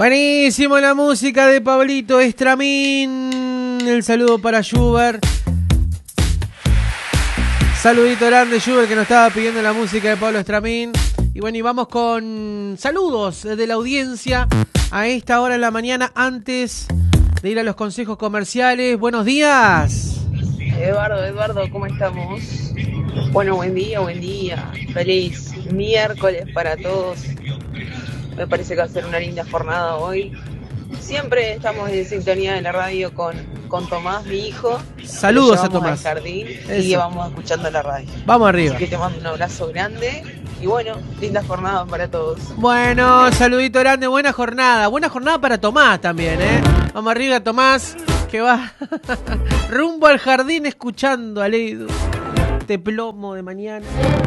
Buenísimo la música de Pablito Estramín. El saludo para Schubert. Saludito grande, Schubert, que nos estaba pidiendo la música de Pablo Estramín. Y bueno, y vamos con saludos de la audiencia a esta hora de la mañana antes de ir a los consejos comerciales. Buenos días. Eduardo, ¿cómo estamos? Bueno, buen día. Feliz miércoles para todos. Me parece que va a ser una linda jornada hoy. Siempre estamos en sintonía de la radio con Tomás, mi hijo. Saludos a Tomás. Al jardín y vamos escuchando la radio. Vamos arriba. Así que te mando un abrazo grande. Y bueno, linda jornada para todos. Bueno, saludito grande, buena jornada. Buena jornada para Tomás también, ¿eh? Vamos arriba, Tomás, que va rumbo al jardín escuchando a Edu. Este plomo de mañana.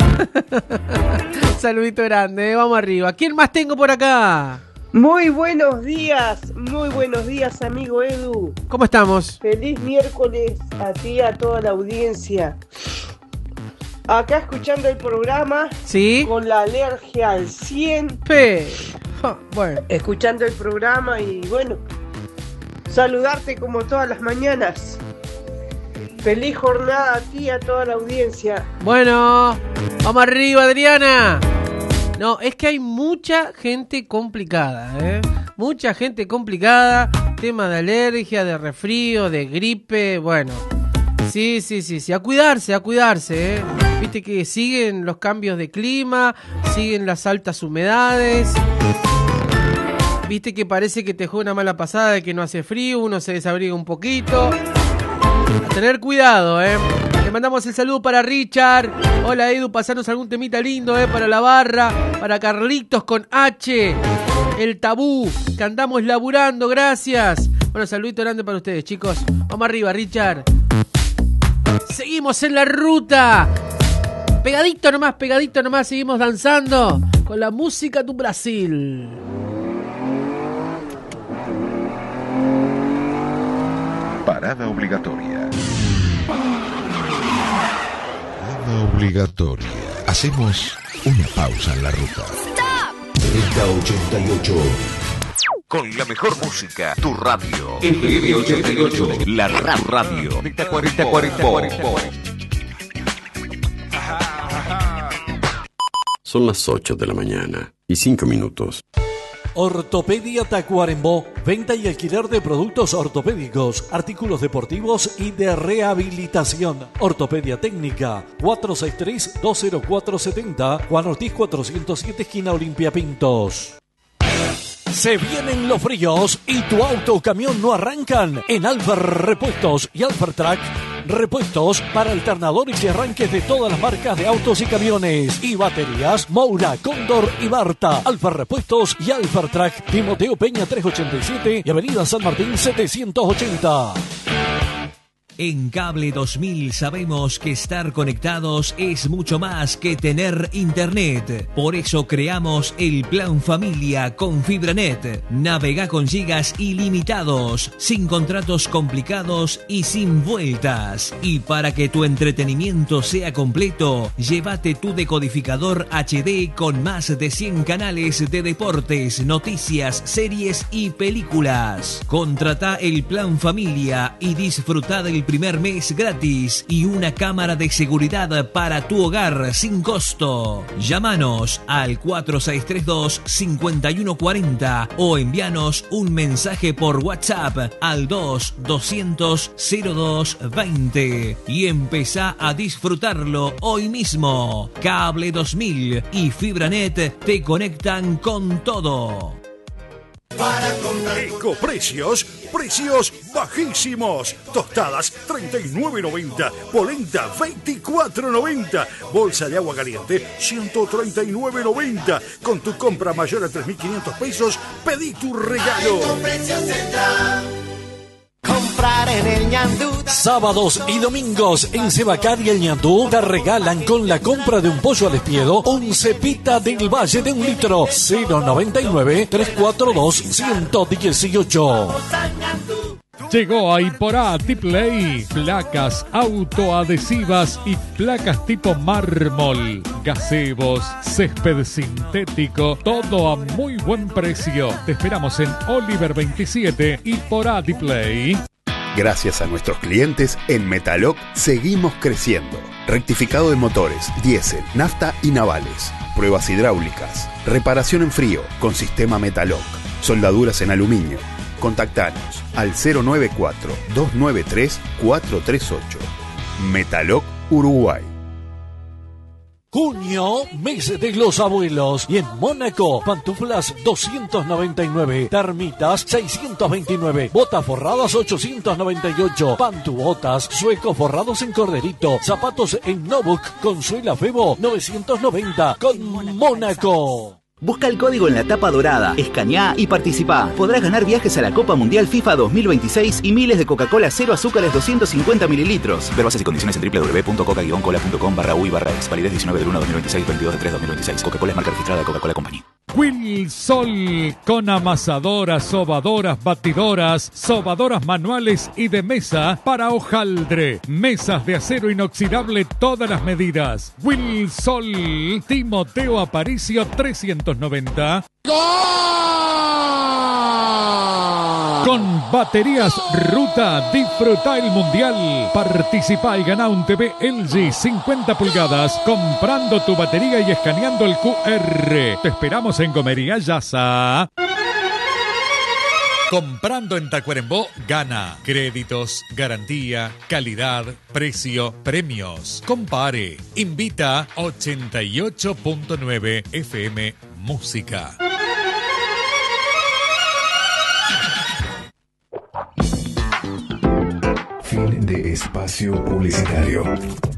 Saludito grande, vamos arriba. ¿Quién más tengo por acá? Muy buenos días, amigo Edu. ¿Cómo estamos? Feliz miércoles a ti y a toda la audiencia. Acá escuchando el programa, ¿sí? Con la alergia al 100. Bueno. Escuchando el programa y bueno, saludarte como todas las mañanas. Feliz jornada a ti y a toda la audiencia. Bueno, vamos arriba, Adriana. No, es que hay mucha gente complicada, ¿eh? Mucha gente complicada. Tema de alergia, de resfrío, de gripe, bueno. Sí. A cuidarse, ¿eh? Viste que siguen los cambios de clima, siguen las altas humedades. Viste que parece que te juega una mala pasada de que no hace frío, uno se desabriga un poquito. A tener cuidado, ¿eh? Le mandamos el saludo para Richard. Hola, Edu, pasanos algún temita lindo, para la barra, para Carlitos con H, el tabú, que andamos laburando, gracias. Bueno, saludito grande para ustedes, chicos. Vamos arriba, Richard. Seguimos en la ruta. Pegadito nomás, seguimos danzando con la música do Brasil. Parada obligatoria. Parada obligatoria. Hacemos una pausa en la ruta. Delta 88. Con la mejor música, tu radio. FM 88. La radio. Delta 40. Son las 8 de la mañana y 5 minutos. Ortopedia Tacuarembó, venta y alquiler de productos ortopédicos, artículos deportivos y de rehabilitación. Ortopedia Técnica, 463-20470, Juan Ortiz 407, esquina Olimpia Pintos. Se vienen los fríos y tu auto o camión no arrancan. En Alfer Repuestos y Alfer Track, repuestos para alternadores y arranques de todas las marcas de autos y camiones. Y baterías, Moura, Cóndor y Barta. Alfer Repuestos y Alfer Track, Timoteo Peña 387 y Avenida San Martín 780. En Cable 2000 sabemos que estar conectados es mucho más que tener internet. Por eso creamos el Plan Familia con FibraNet. Navega con gigas ilimitados, sin contratos complicados y sin vueltas. Y para que tu entretenimiento sea completo, llévate tu decodificador HD con más de 100 canales de deportes, noticias, series y películas. Contrata el Plan Familia y disfruta del primer mes gratis y una cámara de seguridad para tu hogar sin costo. Llámanos al 4632-5140 o envíanos un mensaje por WhatsApp al 200-0220 y empezá a disfrutarlo hoy mismo. Cable 2000 y FibraNet te conectan con todo. Ecoprecios, precios bajísimos. Tostadas 39.90, polenta 24.90, bolsa de agua caliente 139.90. Con tu compra mayor a 3.500 pesos, pedí tu regalo. Comprar en el Ñandú. Sábados y domingos en Sebacar y el Ñandú te regalan con la compra de un pollo al espiedo un cepita del Valle de 1 litro 099-342-118. Llegó a Iporá Tipley, placas autoadhesivas y placas tipo mármol, gazebos, césped sintético, todo a muy buen precio. Te esperamos en Oliver 27, Iporá Tipley. Gracias a nuestros clientes, en Metaloc seguimos creciendo. Rectificado de motores, diésel, nafta y navales. Pruebas hidráulicas. Reparación en frío con sistema Metaloc. Soldaduras en aluminio. Contactanos al 094-293-438. Metaloc Uruguay. Junio, mes de los abuelos. Y en Mónaco, pantuflas 299, termitas 629, botas forradas 898, pantubotas, suecos forrados en corderito, zapatos en Novuk con suela Febo 990 con Mónaco. Busca el código en la tapa dorada, escaneá y participá. Podrás ganar viajes a la Copa Mundial FIFA 2026 y miles de Coca-Cola cero azúcares 250 mililitros. Ver bases y condiciones en www.coca-cola.com/uy/ex. Validez 19 del 1 2026, 22 de 3 2026. Coca-Cola es marca registrada de Coca-Cola Company. Wilsol, con amasadoras, sobadoras, batidoras, sobadoras manuales y de mesa para hojaldre. Mesas de acero inoxidable todas las medidas. Wilsol, Timoteo Aparicio 390. Con baterías Ruta, disfruta el mundial. Participa y gana un TV LG 50 pulgadas comprando tu batería y escaneando el QR. Te esperamos en Comería Yasa. Comprando en Tacuarembó, gana. Créditos, garantía, calidad, precio, premios. Compare. Invita 88.9 FM Música. Fin de espacio publicitario.